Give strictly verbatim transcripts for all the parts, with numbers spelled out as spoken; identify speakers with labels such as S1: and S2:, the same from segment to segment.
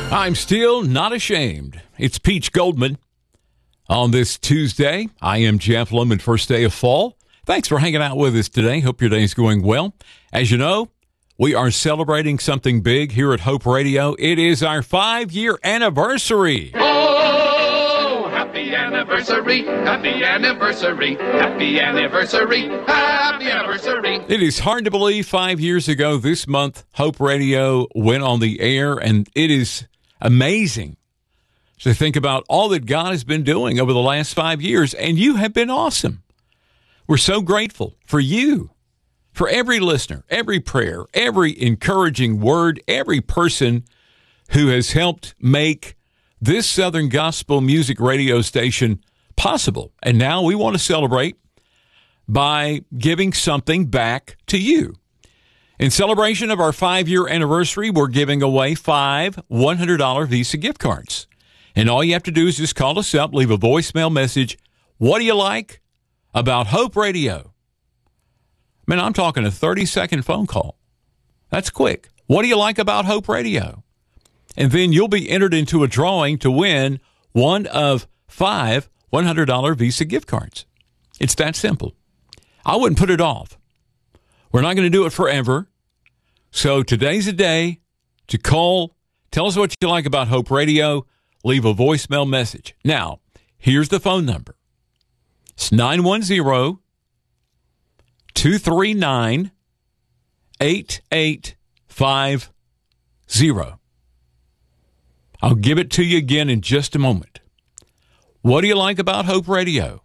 S1: I'm still not ashamed. It's Peach Goldman on this Tuesday. I am Jeff Lemon, first day of fall. Thanks for hanging out with us today. Hope your day is going well. As you know, we are celebrating something big here at Hope Radio. It is our five-year anniversary.
S2: Oh, happy anniversary, happy anniversary, happy anniversary, happy anniversary.
S1: It is hard to believe five years ago this month, Hope Radio went on the air, and it is amazing to think about all that God has been doing over the last five years, and you have been awesome. We're so grateful for you, for every listener, every prayer, every encouraging word, every person who has helped make this Southern Gospel Music radio station possible. And now we want to celebrate by giving something back to you. In celebration of our five-year anniversary, we're giving away five one hundred dollars Visa gift cards. And all you have to do is just call us up, leave a voicemail message. What do you like about Hope Radio? Man, I'm talking a thirty-second phone call. That's quick. What do you like about Hope Radio? And then you'll be entered into a drawing to win one of five one hundred dollars Visa gift cards. It's that simple. I wouldn't put it off. We're not going to do it forever. So today's a day to call. Tell us what you like about Hope Radio. Leave a voicemail message. Now, here's the phone number. It's nine one zero, two three nine, eight eight five zero. I'll give it to you again in just a moment. What do you like about Hope Radio?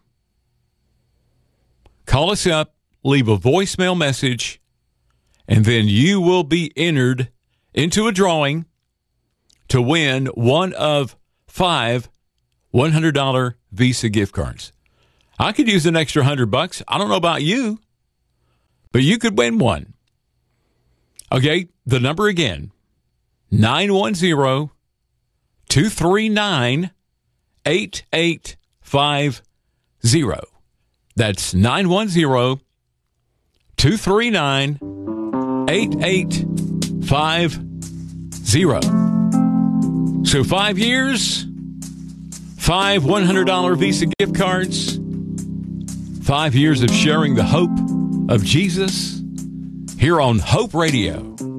S1: Call us up, leave a voicemail message, and then you will be entered into a drawing to win one of five one hundred dollars Visa gift cards. I could use an extra one hundred bucks. I don't know about you, but you could win one. Okay, the number again, nine one zero, two three nine, eight eight five zero. That's nine one zero, two three nine, eight eight five zero. So five years, five one hundred dollars Visa gift cards, five years of sharing the hope of Jesus here on Hope Radio.